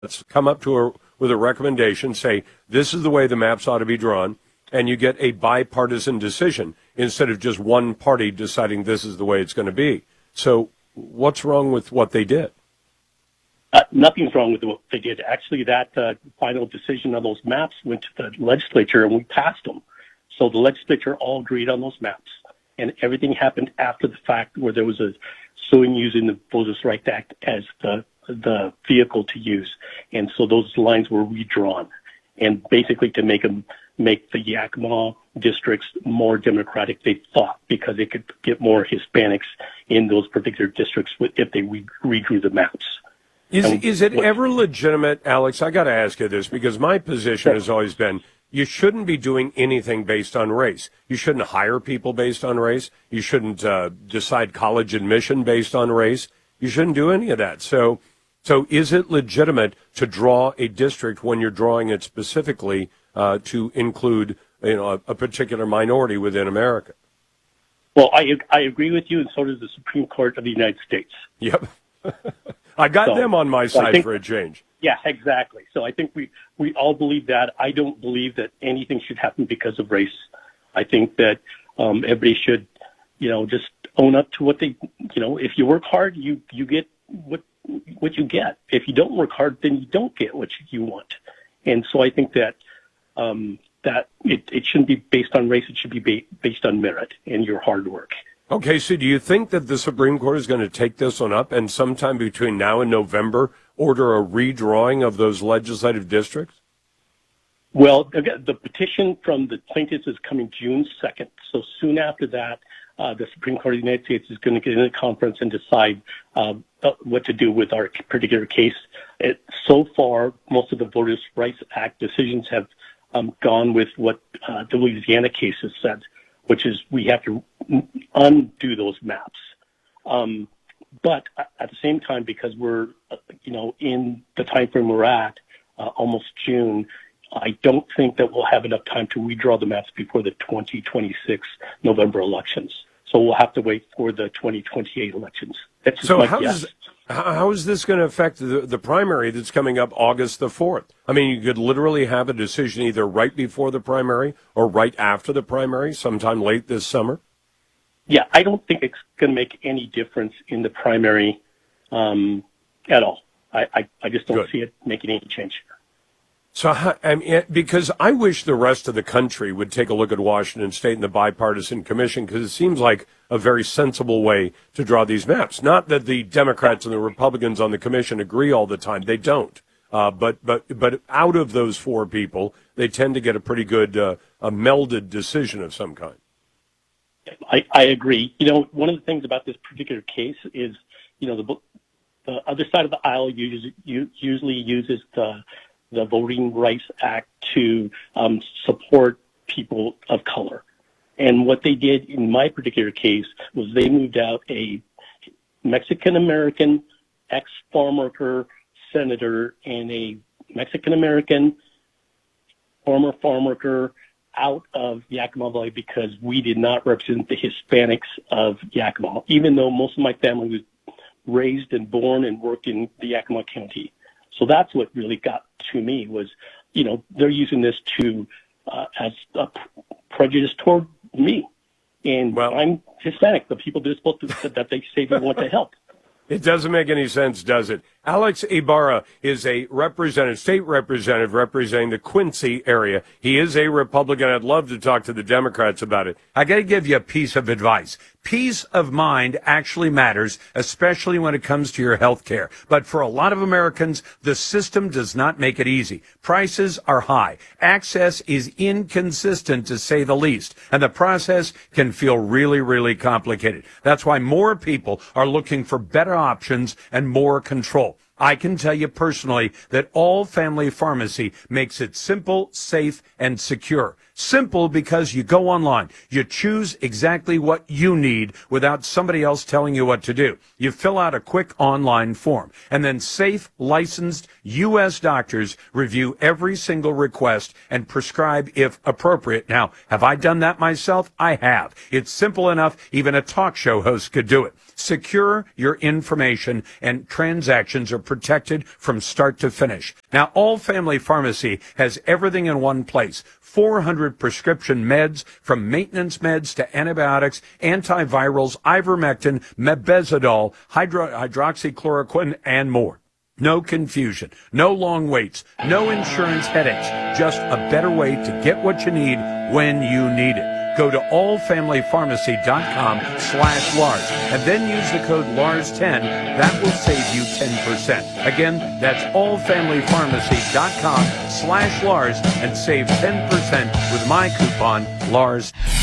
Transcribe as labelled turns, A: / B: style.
A: Let's come up to her with a recommendation, say this is the way the maps ought to be drawn, and you get a bipartisan decision instead of just one party deciding this is the way it's going to be. So what's wrong with what they did?
B: Nothing's wrong with what they did. Actually, that final decision on those maps went to the legislature, and we passed them. So the legislature all agreed on those maps, and everything happened after the fact, where there was a suing using the Voters' Rights Act as the vehicle to use, and so those lines were redrawn, and basically to make the Yakima districts more democratic, they thought, because they could get more Hispanics in those particular districts if they redrew the maps.
A: Is it ever legitimate, Alex? I got to ask you this, because my position has always been you shouldn't be doing anything based on race. You shouldn't hire people based on race. You shouldn't decide college admission based on race. You shouldn't do any of that. So is it legitimate to draw a district when you're drawing it specifically to include a particular minority within America?
B: Well, I agree with you, and so does the Supreme Court of the United States.
A: Yep. I got them on my side for a change.
B: Yeah, exactly. So I think we all believe that. I don't believe that anything should happen because of race. I think that everybody should, just own up to what they, if you work hard, you get what you get. If you don't work hard, then you don't get what you want. And so I think that that it shouldn't be based on race. It should be based on merit and your hard work.
A: Okay, so do you think that the Supreme Court is going to take this one up and sometime between now and November order a redrawing of those legislative districts?
B: Well, the petition from the plaintiffs is coming June 2nd. So soon after that, the Supreme Court of the United States is going to get in a conference and decide what to do with our particular case. So far, most of the Voters' Rights Act decisions have gone with what the Louisiana case has said, which is we have to undo those maps. But at the same time, because we're, in the time frame we're at, almost June, I don't think that we'll have enough time to redraw the maps before the 2026 November elections. So we'll have to wait for the 2028 elections. That's just my guess.
A: How is this going to affect the primary that's coming up August the 4th? I mean, you could literally have a decision either right before the primary or right after the primary, sometime late this summer.
B: Yeah, I don't think it's going to make any difference in the primary at all. I just don't see it making any change.
A: So, because I wish the rest of the country would take a look at Washington State and the bipartisan commission, because it seems like a very sensible way to draw these maps. Not that the Democrats and the Republicans on the commission agree all the time. They don't. But out of those four people, they tend to get a pretty good, a melded decision of some kind.
B: I agree. One of the things about this particular case is, the other side of the aisle usually uses the Voting Rights Act to support people of color. And what they did in my particular case was they moved out a Mexican-American ex-farm worker senator and a Mexican-American former farm worker out of Yakima Valley because we did not represent the Hispanics of Yakima, even though most of my family was raised and born and worked in the Yakima County. So that's what really got to me was, they're using this to as a prejudice toward me. And I'm Hispanic, the people that they say they want to help.
A: It doesn't make any sense, does it? Alex Ibarra is a state representative representing the Quincy area. He is a Republican. I'd love to talk to the Democrats about it. I got to give you a piece of advice. Peace of mind actually matters, especially when it comes to your health care. But for a lot of Americans, the system does not make it easy. Prices are high. Access is inconsistent, to say the least. And the process can feel really, really complicated. That's why more people are looking for better options and more control. I can tell you personally that All Family Pharmacy makes it simple, safe, and secure.
C: Simple because you go online. You choose exactly what you need without somebody else telling you what to do. You fill out a quick online form, and then safe, licensed U.S. doctors review every single request and prescribe if appropriate. Now, have I done that myself? I have. It's simple enough, even a talk show host could do it. Secure your information, and transactions are protected from start to finish. Now, All Family Pharmacy has everything in one place. 400 prescription meds, from maintenance meds to antibiotics, antivirals, ivermectin, mebendazole, hydroxychloroquine, and more. No confusion, no long waits, no insurance headaches, just a better way to get what you need when you need it. Go to allfamilypharmacy.com/Lars and then use the code LARS10. That will save you 10%. Again, that's allfamilypharmacy.com/Lars and save 10% with my coupon LARS.